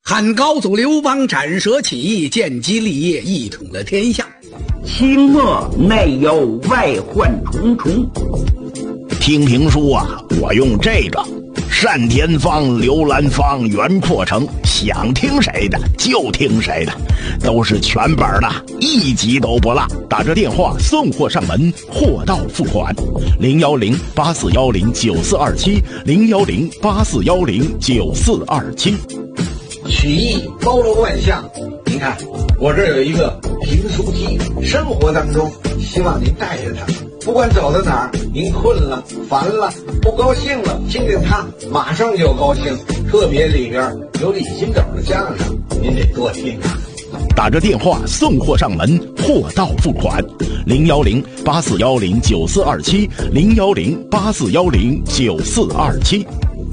汉高祖刘邦斩蛇起义，建基立业，一统了天下。 清末内忧外患重重。 听评书啊，我用这个单田芳、刘兰芳、袁阔成，想听谁的就听谁的，都是全本的，一集都不落。打这电话送货上门，货到付款。010-8410-9427 010-8410-9427。 曲艺包罗万象，您看我这儿有一个评书机，生活当中希望您带着它，不管走到哪儿，您困了、烦了、不高兴了，听听它，马上就高兴。特别里边有李金斗的相声，您得多听啊。 打着电话送货上门，货到付款。010-8410-9427 010-8410-9427。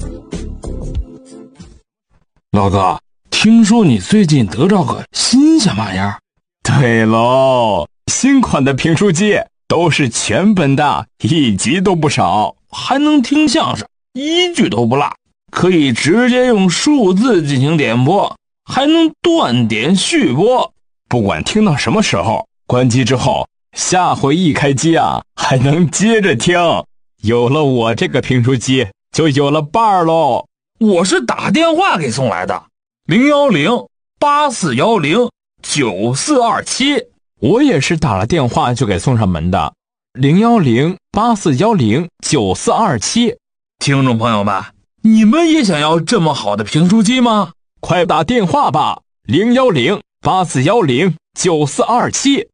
老哥，听说你最近得着个新鲜玩意儿？ 对喽，新款的评书机都是全本的，一集都不少， 还能听相声，一句都不落，可以直接用数字进行点播，还能断点续播。 不管听到什么时候，关机之后，下回一开机啊，还能接着听。有了我这个评书机，就有了伴儿喽。 我是打电话给送来的，010-8410-9427。 我也是打了电话就给送上门的，010-8410-9427。 听众朋友们，你们也想要这么好的评书机吗？ 快打电话吧，010-8410-9427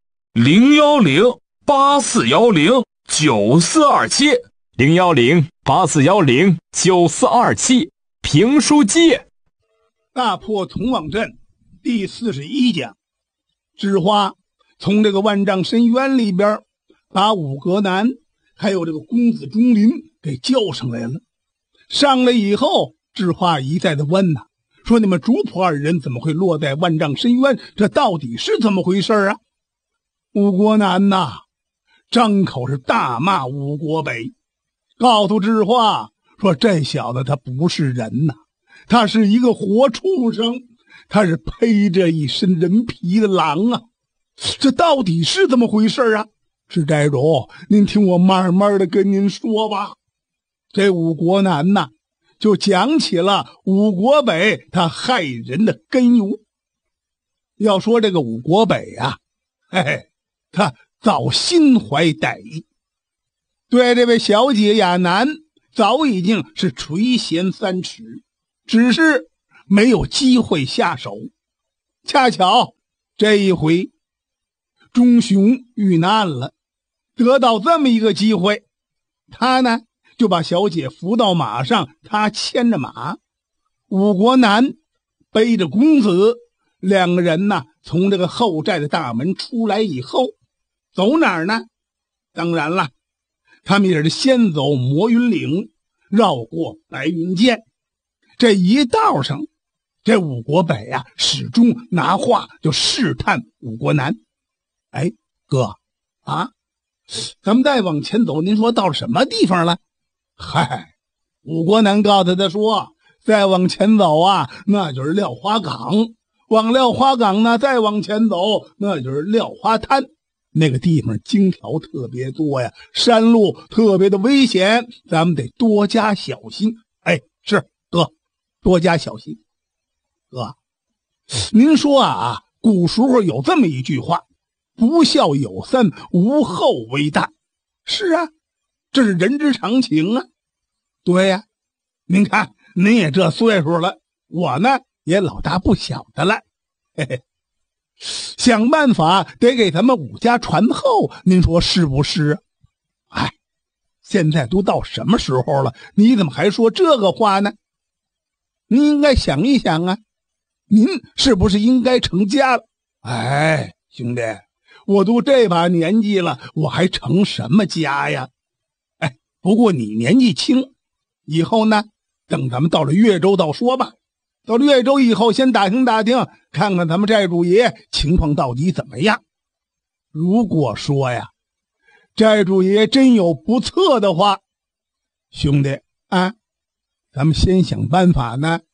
010-8410-9427 010-8410-9427。评书机。 大破铜王阵第41讲，知花从这个万丈深渊里边把武格南还有这个公子钟林给叫上来了。上来以后，知花一再的问呐，说你们主仆二人怎么会落在万丈深渊？这到底是怎么回事啊？武国南呐，张口是大骂武国北，告诉知花说这小子他不是人呐，他是一个活畜生，他是披着一身人皮的狼啊！这到底是怎么回事啊？是寨主，您听我慢慢的跟您说吧。这武国南呐，就讲起了武国北他害人的根由。要说这个武国北啊，他早心怀歹意，对这位小姐亚楠早已经是垂涎3尺，只是没有机会下手。恰巧这一回钟雄遇难了，得到这么一个机会，他呢就把小姐扶到马上，他牵着马，武国南背着公子，两个人呢从这个后寨的大门出来以后，走哪儿呢？当然了，他们也是先走魔云岭，绕过白云涧。这一道上，这武国北啊始终拿话就试探武国南。哎，哥啊，咱们再往前走，您说到了什么地方了？嗨，武国南告诉他说，再往前走啊，那就是廖花港，往廖花港呢再往前走，那就是廖花滩。那个地方荆条特别多呀，山路特别的危险，咱们得多加小心。哎，是哥，多加小心。哥，您说啊，古时候有这么一句话，不孝有三，无后为大。是啊，这是人之常情啊。对呀，您看您也这岁数了，我呢也老大不小的了，嘿嘿，想办法得给咱们武家传后，您说是不是？哎，现在都到什么时候了，你怎么还说这个话呢？您应该想一想啊，您是不是应该成家了？哎，兄弟，我都这把年纪了，我还成什么家呀？哎，不过你年纪轻，以后呢，等咱们到了越州再说吧。到了越州以后，先打听打听，看看咱们寨主爷情况到底怎么样。如果说呀，寨主爷真有不测的话，兄弟啊，咱们先想办法呢，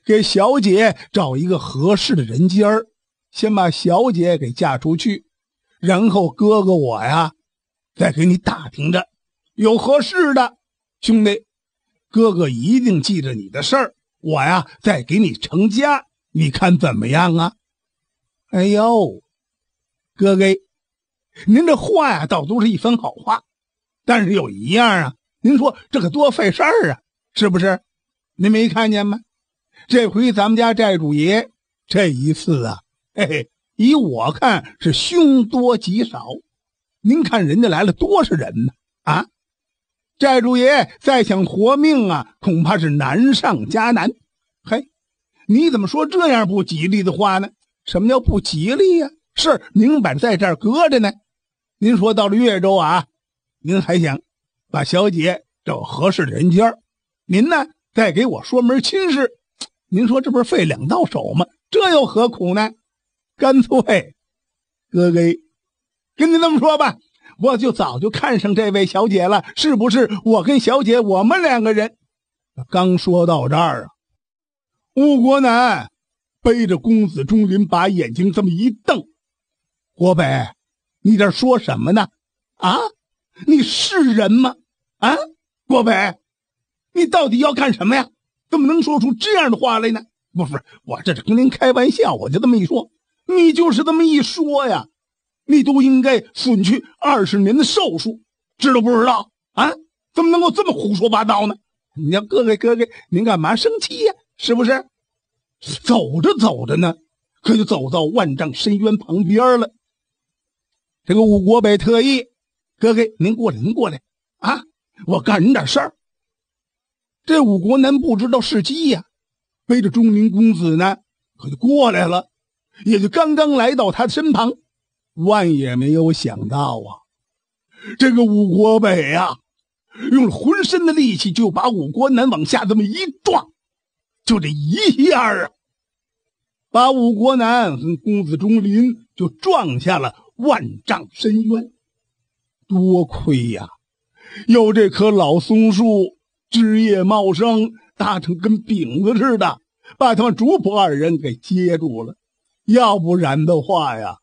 给小姐找一个合适的人家儿，先把小姐给嫁出去，然后哥哥我呀再给你打听着，有合适的，兄弟，哥哥一定记着你的事儿，我呀再给你成家，你看怎么样啊？哎呦，哥哥，您这话呀倒都是一番好话，但是有一样啊，您说这可多费事儿啊，是不是？您没看见吗？这回咱们家寨主爷这一次啊，嘿嘿，以我看是凶多吉少。您看人家来了多少人呢？啊，寨主爷再想活命啊，恐怕是难上加难。嘿，你怎么说这样不吉利的话呢？什么叫不吉利呀？是明摆着在这儿搁着呢。您说到了越州啊，您还想把小姐找合适的人家，您呢再给我说门亲事，您说这不是费两道手吗？这又何苦呢？干脆哥哥跟您这么说吧，我就早就看上这位小姐了，是不是？我跟小姐我们两个人。刚说到这儿啊，吴国南背着公子钟林，把眼睛这么一瞪：国北，你这说什么呢？啊，你是人吗？啊，国北，你到底要干什么呀？怎么能说出这样的话来呢？不是，我这是跟您开玩笑，我就这么一说，你就是这么一说呀，你都应该损去20年的寿数，知道不知道啊？怎么能够这么胡说八道呢？你要哥哥，您干嘛生气呀？是不是？走着走着呢，可就走到万丈深渊旁边了。这个武国北特意，哥哥您过来啊，我干您点事儿。这武国南不知道时机呀，背着钟林公子呢，可就过来了，也就刚刚来到他身旁，万也没有想到啊，这个武国北啊，用了浑身的力气就把武国南往下这么一撞，就这一下啊，把武国南和公子钟林就撞下了万丈深渊。多亏呀，有这棵老松树枝叶茂盛，搭成跟饼子似的，把他们主仆二人给接住了，要不然的话呀，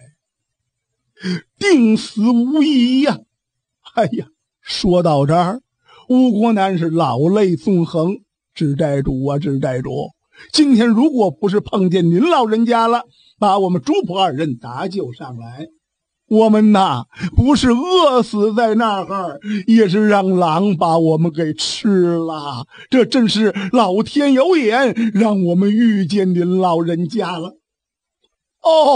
定死无疑呀。哎呀，说到这儿，吴国南是老泪纵横，知寨主啊，知寨主，今天如果不是碰见您老人家了，把我们主仆二人搭救上来，我们呐不是饿死在那儿，也是让狼把我们给吃了。这真是老天有眼，让我们遇见您老人家了。哦。